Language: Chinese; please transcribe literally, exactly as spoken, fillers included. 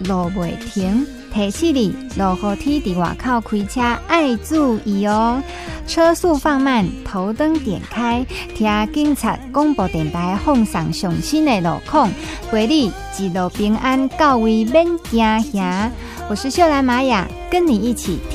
路袂停，提醒你落雨天伫外口开车爱注意哦。车速放慢，头灯点开，听警察广播电台放送上新的路况，陪你一路平安到位免惊吓。我是秀兰玛雅，跟你一起听